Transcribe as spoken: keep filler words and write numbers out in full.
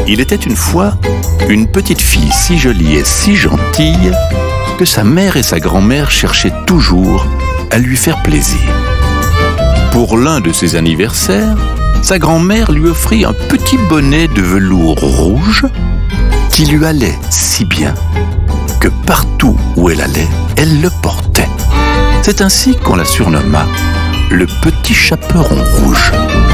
Il était une fois une petite fille si jolie et si gentille que sa mère et sa grand-mère cherchaient toujours à lui faire plaisir. Pour l'un de ses anniversaires, sa grand-mère lui offrit un petit bonnet de velours rouge qui lui allait si bien que partout où elle allait, elle le portait. C'est ainsi qu'on la surnomma le petit chaperon rouge.